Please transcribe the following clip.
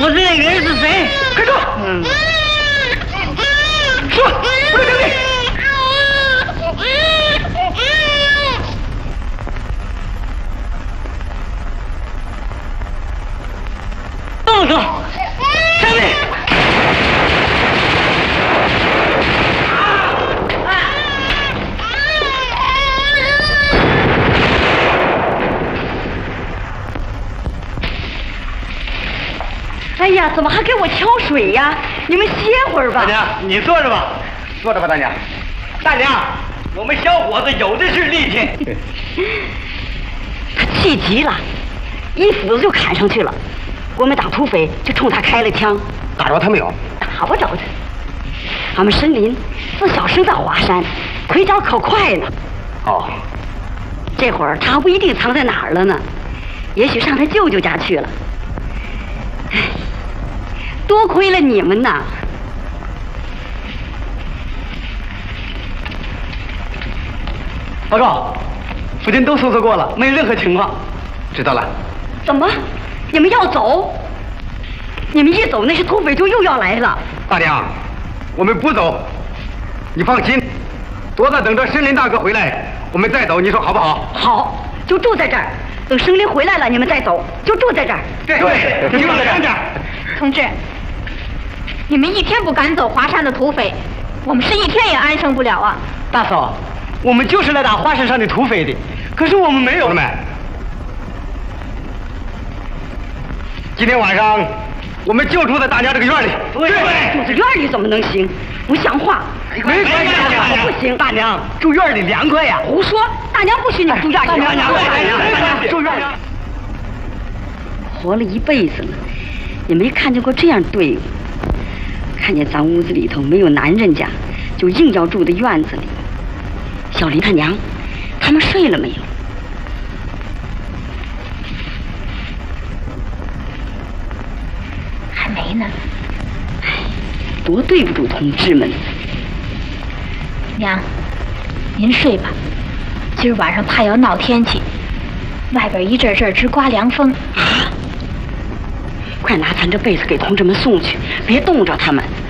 说这个人是谁？ 快说！说，不能等你。 动手！上面！ 哎呀，怎么还给我敲水呀？你们歇会儿吧。 大娘，你坐着吧，坐着吧，大娘。大娘，我们小伙子有的是力气。 他气急了，一斧子就砍上去了。我们打土匪就冲他开了枪。 打着他没有？ 打不着他。俺们申林自小生在华山，腿脚可快呢。 哦， 这会儿他不一定藏在哪儿了呢，也许上他舅舅家去了。唉，多亏了你们呐！ 报告，附近都搜索过了，没有任何情况。知道了。 怎么？你们要走？你们一走，那些土匪就又要来了。 大娘，我们不走，你放心，多在等着申林大哥回来，我们再走，你说好不好？ 好，就住在这儿，等申林回来了，你们再走，就住在这儿。 对，你们看着。 同志，你们一天不赶走华山的土匪，我们是一天也安生不了啊！ 大嫂，我们就是来打华山上的土匪的，可是我们没有。 同志们，今天晚上我们就住在大娘这个院里。 对，住在院里怎么能行？不像话！ 没关系，大娘不行。 大娘住院里凉快呀。 胡说！大娘不许你住院里。 大娘住院里。活了一辈子了，也没看见过这样队伍。看见咱屋子里头没有男人家，就硬要住在院子里。小林他娘，他们睡了没有？ 还没呢。 唉，多对不住同志们。 娘，您睡吧，今儿晚上怕要闹天气，外边一阵阵直刮凉风。 啊！快拿咱这被子给同志们送去，别冻着他们。